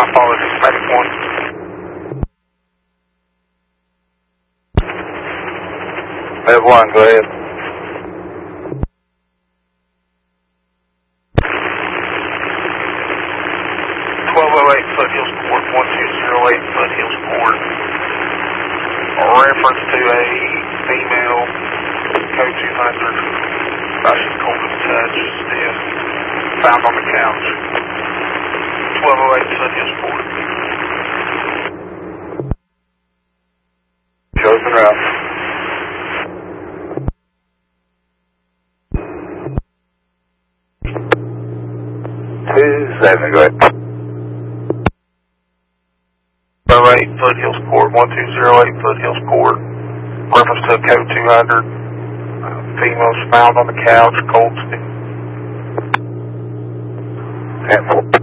Apologies, medic 1. Med 1, go ahead. 1208 Foothills Court, 1208 Foothills Court. Reference to a female code 200, she's cold as touch, stiff, found on the couch. 1208 Foothills Court. Chosen route. Go ahead. 08 Foothills Court, 1208 Foothills Court. Reference to a code 200. Females found on the couch, cold stiff. 10-4.